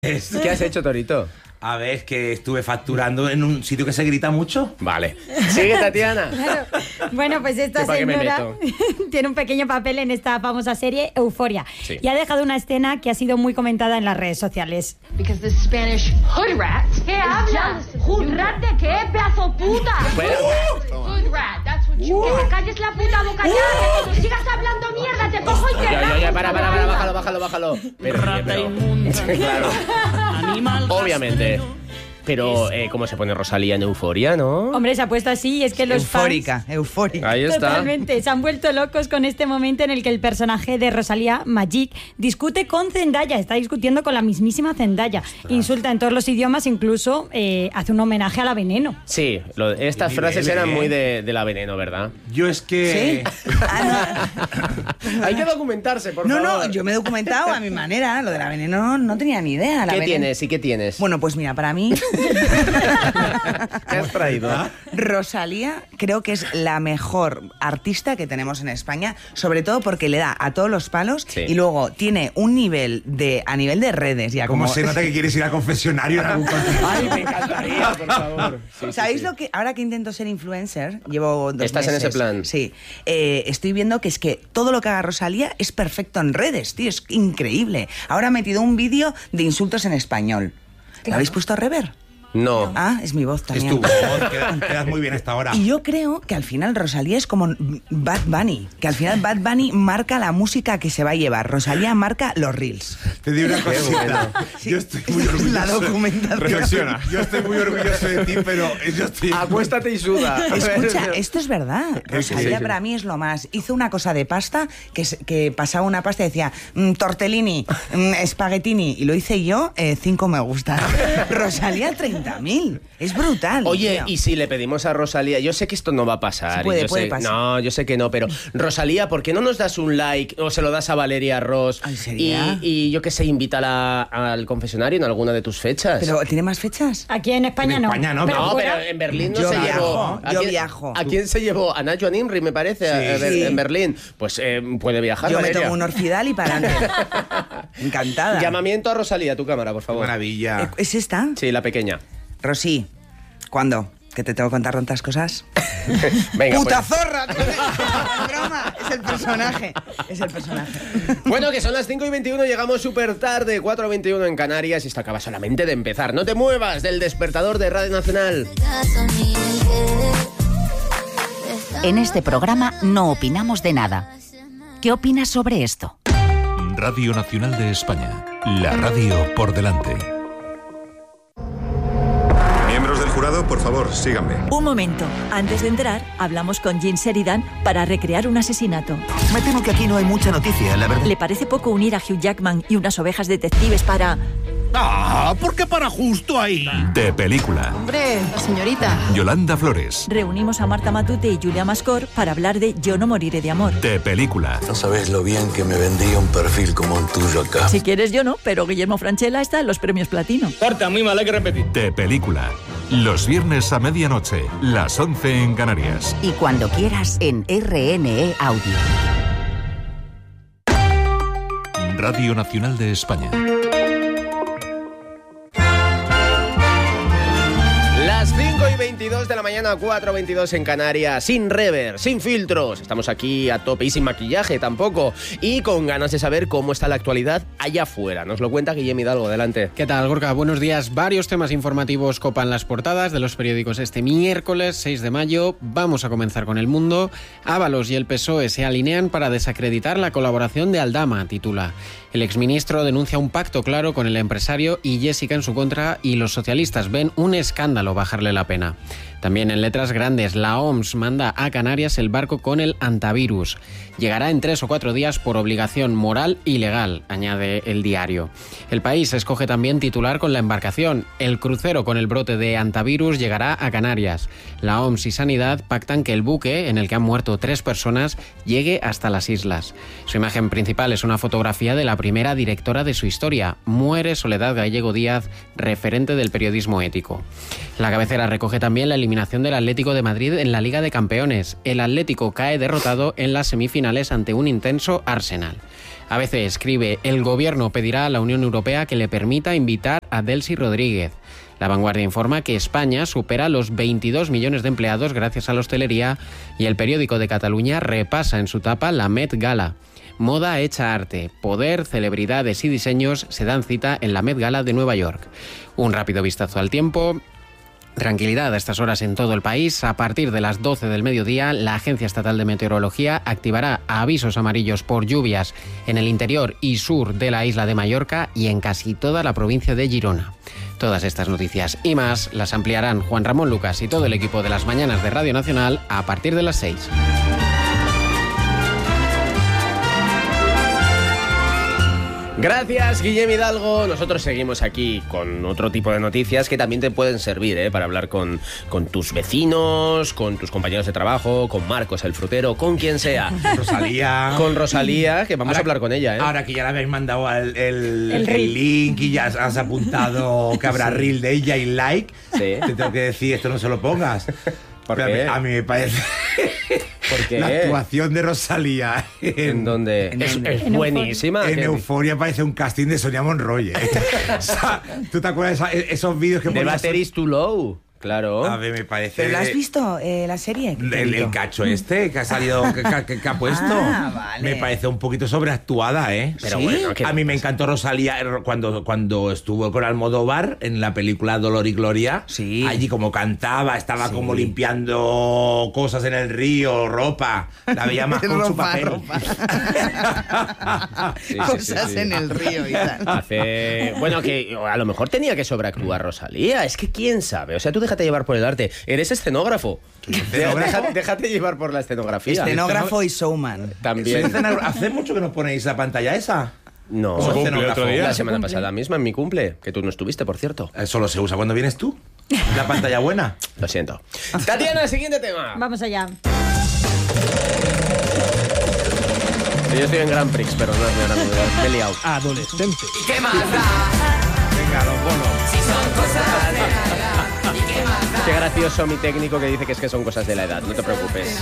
¿Qué has hecho, Torito? A ver, es que estuve facturando en un sitio que se grita mucho. Vale. Sigue, Tatiana. Claro. Bueno, pues esta señora tiene un pequeño papel en esta famosa serie Euphoria. Sí. Y ha dejado una escena que ha sido muy comentada en las redes sociales. Because the Spanish hood rat. ¿Qué hablas? ¿Hood rat de qué? ¡Pedazo puta! Bueno. Hood rat, that's what you get. Que te calles la puta boca ya, que cuando sigas hablando mierda te cojo y te Ya, para, bájalo. Rata inmunda. Claro. Animal. Obviamente. Pero, ¿cómo se pone Rosalía en Euforia, no? Hombre, se ha puesto así y es que los Eufórica. Ahí está. Totalmente, se han vuelto locos con este momento en el que el personaje de Rosalía, Majik, discute con Zendaya, está discutiendo con la mismísima Zendaya. Insulta en todos los idiomas, incluso hace un homenaje a la Veneno. Sí, estas frases eran muy de la Veneno, ¿verdad? Yo es que... ¿Sí? No. Hay que documentarse, por favor. No, yo me he documentado a mi manera. Lo de la Veneno no tenía ni idea. ¿Qué tienes y qué tienes? Bueno, pues mira, para mí... ¿Qué has traído? Rosalía creo que es la mejor artista que tenemos en España, sobre todo porque le da a todos los palos, sí. Y luego tiene un nivel a nivel de redes. Ya ¿Cómo como se nota que quieres ir al confesionario en algún continente? Ay, me encantaría, por favor. Sí, ¿Sabéis sí. lo que ahora que intento ser influencer? Llevo 2 ¿Estás meses. en ese plan? Sí. Estoy viendo que es que todo lo que haga Rosalía es perfecto en redes, tío, es increíble. Ahora ha metido un vídeo de insultos en español. ¿Lo habéis puesto a rever? No. Ah, es mi voz Es también. tu voz, quedas muy bien hasta ahora. Y yo creo que al final Rosalía es como Bad Bunny, que al final Bad Bunny marca la música que se va a llevar, Rosalía marca los reels. Te digo una cosita. bueno. Yo estoy muy orgulloso. La documentación. Reflexiona. Yo estoy muy orgulloso de ti, pero yo estoy... Acuéstate y suda. Escucha, esto es verdad. Rosalía sí. para mí es lo más. Hizo una cosa de pasta que pasaba una pasta y decía tortellini, espaguetini, y lo hice yo, 5 me gusta. Rosalía 30.000. Es brutal. Oye, tío. y si le pedimos a Rosalía, yo sé que esto no va a pasar. Sí puede, yo puede sé, pasar. No, yo sé que no, pero Rosalía, ¿por qué no nos das un like o se lo das a Valeria Ross? Ay, ¿sería? Y yo qué sé, invítala al confesionario en alguna de tus fechas. ¿Pero tiene más fechas? Aquí en España En no. España no, No, fuera- pero en Berlín no Yo se viajo, llevó. yo viajo. ¿A quién se llevó? A Najwa Nimri, me parece, Sí. en Berlín. Pues puede viajar, Yo me Valeria. tomo un Orfidal y para adelante. Encantada. Llamamiento a Rosalía, tu cámara, por favor. Maravilla. ¿Es esta? Sí, la pequeña. Rosy, ¿cuándo? ¿Que te tengo que contar tantas cosas? Venga, ¡Puta pues. zorra! tío! Es broma, es el personaje. Es el personaje. Bueno, que son las 5:21, llegamos súper tarde, 4:21 en Canarias y esto acaba solamente de empezar. No te muevas del despertador de Radio Nacional. En este programa no opinamos de nada. ¿Qué opinas sobre esto? Radio Nacional de España. La radio por delante. Miembros del jurado, por favor, síganme. Un momento. Antes de entrar, hablamos con Jim Sheridan para recrear un asesinato. Me temo que aquí no hay mucha noticia, la verdad. ¿Le parece poco unir a Hugh Jackman y unas ovejas detectives para...? Ah, ¿por qué para justo ahí? De película. Hombre, señorita. Yolanda Flores. Reunimos a Marta Matute y Julia Mascor para hablar de Yo no moriré de amor. De película. No sabes lo bien que me vendría un perfil como el tuyo acá. Si quieres yo no, pero Guillermo Francella está en los premios Platino. Corta, muy mal, hay que repetir. De película. Los viernes a medianoche, las 11 en Canarias. Y cuando quieras en RNE Audio. Radio Nacional de España. Las 5:22 de la mañana, 4:22 en Canarias, sin rever, sin filtros. Estamos aquí a tope y sin maquillaje tampoco. Y con ganas de saber cómo está la actualidad allá afuera. Nos lo cuenta Guillem Hidalgo, adelante. ¿Qué tal, Gorka? Buenos días. Varios temas informativos copan las portadas de los periódicos este miércoles 6 de mayo. Vamos a comenzar con El Mundo. Ábalos y el PSOE se alinean para desacreditar la colaboración de Aldama, titula. El exministro denuncia un pacto claro con el empresario y Jessica en su contra, y los socialistas ven un escándalo bajarle la pena. También en letras grandes, la OMS manda a Canarias el barco con el antivirus. Llegará en 3 o 4 días por obligación moral y legal, añade el diario. El País escoge también titular con la embarcación. El crucero con el brote de antivirus llegará a Canarias. La OMS y Sanidad pactan que el buque, en el que han muerto 3 personas, llegue hasta las islas. Su imagen principal es una fotografía de la primera directora de su historia. Muere Soledad Gallego Díaz, referente del periodismo ético. La cabecera recoge también la eliminación del Atlético de Madrid en la Liga de Campeones. El Atlético cae derrotado en las semifinales ante un intenso Arsenal. ABC escribe: el gobierno pedirá a la Unión Europea que le permita invitar a Delcy Rodríguez. La Vanguardia informa que España supera los 22 millones de empleados gracias a la hostelería, y el periódico de Cataluña repasa en su tapa la Met Gala. Moda hecha arte, poder, celebridades y diseños se dan cita en la Met Gala de Nueva York. Un rápido vistazo al tiempo. Tranquilidad a estas horas en todo el país. A partir de las 12 del mediodía, la Agencia Estatal de Meteorología activará avisos amarillos por lluvias en el interior y sur de la isla de Mallorca y en casi toda la provincia de Girona. Todas estas noticias y más las ampliarán Juan Ramón Lucas y todo el equipo de las mañanas de Radio Nacional a partir de las 6. Gracias, Guillem Hidalgo. Nosotros seguimos aquí con otro tipo de noticias que también te pueden servir para hablar con tus vecinos, con tus compañeros de trabajo, con Marcos el frutero, con quien sea. Rosalía. Con Rosalía, que vamos a hablar con ella. Ahora que ya le habéis mandado el link y ya has apuntado que habrá reel de ella y like, te tengo que decir, esto no se lo pongas. ¿Por qué? A mí me parece... ¿Por qué? La actuación de Rosalía ¿En dónde? Es buenísima. En Euforia parece un casting de Sonia Monroy. O sea, ¿tú te acuerdas esos vídeos que The Battery is Too Low? Claro. A ver, me parece... ¿Pero la has visto, la serie? El cacho que ha salido, que ha puesto. Vale. Me parece un poquito sobreactuada, ¿eh? Pero ¿sí? bueno, a mí me encantó Rosalía cuando estuvo con Almodóvar en la película Dolor y Gloria. Sí. Allí como cantaba, estaba como limpiando cosas en el río, ropa. La veía más con su papel. Cosas en el río y tal. Bueno, que a lo mejor tenía que sobreactuar Rosalía. Es que quién sabe. O sea, tú déjate llevar por el arte. Eres escenógrafo. Déjate llevar por la escenografía. Escenógrafo y showman. También. ¿Hace mucho que nos ponéis la pantalla esa? No. La semana pasada misma, en mi cumple. Que tú no estuviste, por cierto. Solo se usa cuando vienes tú. La pantalla buena. Lo siento. Tatiana, siguiente tema. Vamos allá. Yo estoy en Grand Prix, pero no es mi gran. Me he liado. Adolescente. ¿Qué más da? Venga, don Bono. Si son cosas de la edad. ¿Y qué más da? Qué gracioso mi técnico que dice que es que son cosas de la edad. No te preocupes.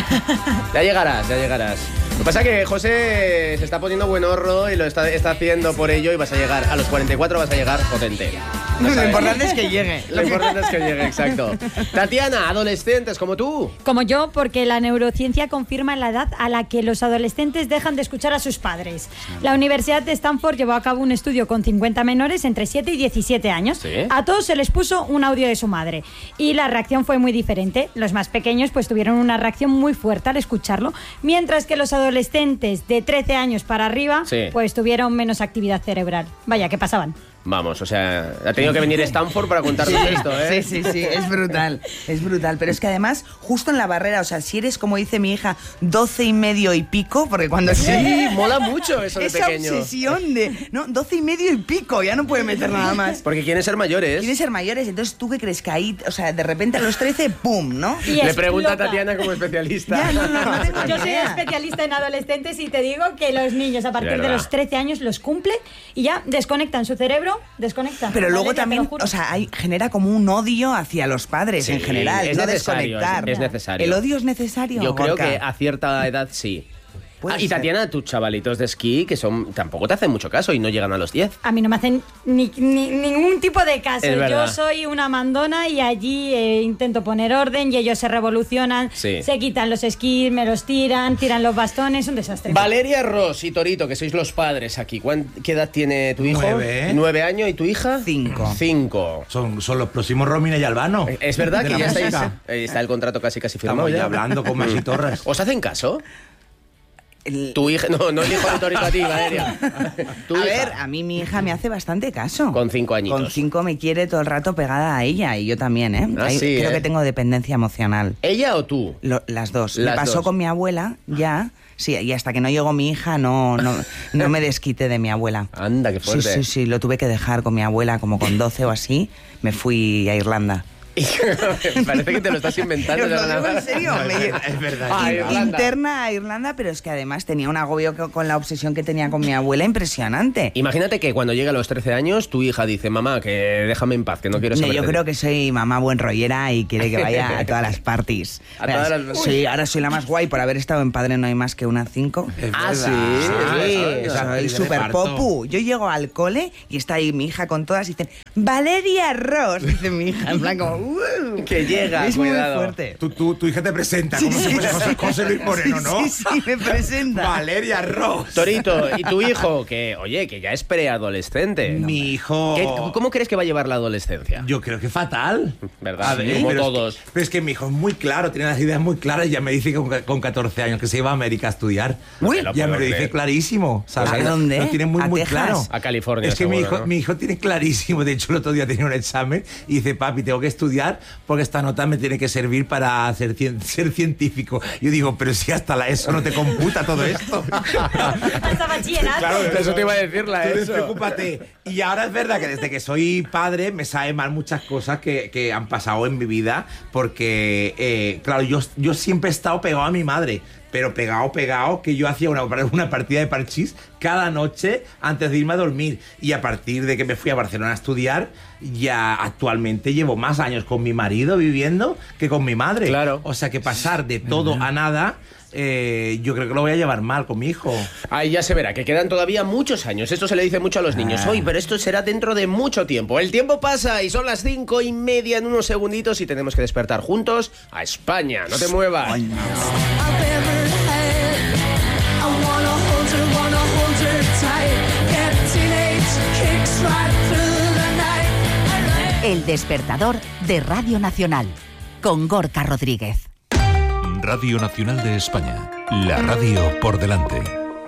Ya llegarás, ya llegarás. Lo que pasa es que José se está poniendo buen horro y lo está haciendo por ello y vas a llegar. A los 44 vas a llegar potente. Lo importante es que llegue. Lo importante es que llegue, exacto. Tatiana, adolescentes como tú. Como yo, porque la neurociencia confirma la edad a la que los adolescentes dejan de escuchar a sus padres. La Universidad de Stanford llevó a cabo un estudio con 50 menores entre 7 y 17 años. ¿Sí? A todos se les puso un audio de su madre y la reacción fue muy diferente. Los más pequeños pues tuvieron una reacción muy fuerte al escucharlo, mientras que los adolescentes de 13 años para arriba pues tuvieron menos actividad cerebral. Vaya, ¿qué pasaban? Vamos, o sea, ha tenido que venir Stanford para contarnos esto, ¿eh? Sí, es brutal, pero es que además, justo en la barrera, o sea, si eres, como dice mi hija, 12 y medio y pico, porque cuando... Sí, mola mucho eso de esa pequeño. Esa obsesión de, no, 12 y medio y pico, ya no puede meter nada más. Porque quieren ser mayores. Quieren ser mayores, entonces ¿tú qué crees? Que ahí, o sea, de repente a los 13, ¡pum!, ¿no? Le pregunta a Tatiana como especialista. Ya, Yo soy especialista en adolescentes y te digo que los niños a partir de los 13 años los cumplen y ya desconectan su cerebro, desconectan. Pero luego también, o sea, genera como un odio hacia los padres en general, es no necesario, desconectar. es necesario. ¿El odio es necesario? Yo creo Gorka? que a cierta edad sí. ser. Y Tatiana, tus chavalitos de esquí, que tampoco te hacen mucho caso y no llegan a los 10. A mí no me hacen ningún tipo de caso. Es verdad. Yo soy una mandona y allí intento poner orden y ellos se revolucionan, se quitan los esquís, me los tiran los bastones, un desastre. Valeria, Ross y Torito, que sois los padres aquí. ¿Qué edad tiene tu hijo? 9. 9 años. ¿Y tu hija? 5. 5. Son los próximos Romina y Albano. Es verdad que ya estáis... música. Está el contrato casi firmado. Estamos ya hablando con Maxi Torres. ¿Os hacen caso? Tu hija, no el hijo de Torito a ti, Valeria. A ver, a mí mi hija me hace bastante caso. Con 5 añitos. Con 5 me quiere todo el rato pegada a ella y yo también, ¿eh? Creo que tengo dependencia emocional. ¿Ella o tú? Las dos. Me pasó con mi abuela ya. Sí, y hasta que no llegó mi hija no me desquité de mi abuela. Anda, qué fuerte. Sí, lo tuve que dejar con mi abuela como con 12 o así. Me fui a Irlanda. Parece que te lo estás inventando. Lo digo en serio. Es verdad. Interna a Irlanda, pero es que además tenía un agobio con la obsesión que tenía con mi abuela impresionante. Imagínate que cuando llega a los 13 años, tu hija dice, mamá, que déjame en paz, que no quiero saber. Yo creo que soy mamá buen rollera y quiere que vaya a todas las parties. Sí, ahora soy la más guay por haber estado en Padre No Hay Más que una 5. Soy súper popu. Yo llego al cole y está ahí mi hija con todas y dicen, Valeria Ross, dice mi hija, en plan como, que llega, es cuidado. muy fuerte. Tu hija te presenta como si fuese José Luis Moreno, ¿no? Sí, me presenta. Valeria Ross. Torito, ¿y tu hijo? Que, oye, que ya es preadolescente. Mi hijo... ¿Cómo crees que va a llevar la adolescencia? Yo creo que fatal. ¿Verdad? A ver, como pero todos. Pero es que mi hijo es muy claro, tiene las ideas muy claras y ya me dice que con 14 años que se iba a América a estudiar. Uy, ya me lo dice clarísimo. ¿Sabes? ¿A dónde? Lo tiene muy Texas? claro. A California, Es que seguro, mi hijo tiene clarísimo. De hecho, el otro día tenía un examen y dice, papi, tengo que estudiar porque esta nota me tiene que servir para ser científico. Yo digo, pero si hasta la ESO no te computa todo esto. Hasta bachillerato. Claro, eso te iba a decir la ESO. Despreocúpate. Y ahora es verdad que desde que soy padre me sabe mal muchas cosas que han pasado en mi vida porque, claro, yo siempre he estado pegado a mi madre. Pero pegado, que yo hacía una partida de parchís cada noche antes de irme a dormir. Y a partir de que me fui a Barcelona a estudiar, ya actualmente llevo más años con mi marido viviendo que con mi madre. Claro. O sea que pasar de todo a nada, yo creo que lo voy a llevar mal con mi hijo. Ahí ya se verá, que quedan todavía muchos años. Esto se le dice mucho a los niños hoy, pero esto será dentro de mucho tiempo. El tiempo pasa y son las 5:30 en unos segunditos y tenemos que despertar juntos a España. No te muevas. Ay, no. El despertador de Radio Nacional, con Gorka Rodríguez. Radio Nacional de España, la radio por delante.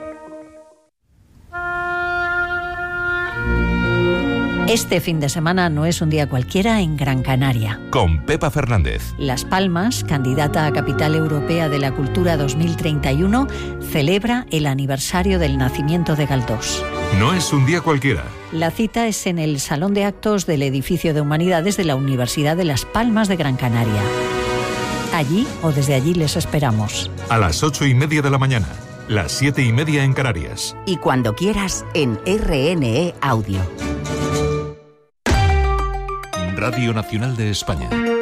Este fin de semana no es un día cualquiera en Gran Canaria. Con Pepa Fernández. Las Palmas, candidata a Capital Europea de la Cultura 2031, celebra el aniversario del nacimiento de Galdós. No es un día cualquiera. La cita es en el Salón de Actos del Edificio de Humanidades de la Universidad de Las Palmas de Gran Canaria. Allí o desde allí les esperamos. A las 8:30 de la mañana, las 7:30 en Canarias. Y cuando quieras en RNE Audio. Radio Nacional de España.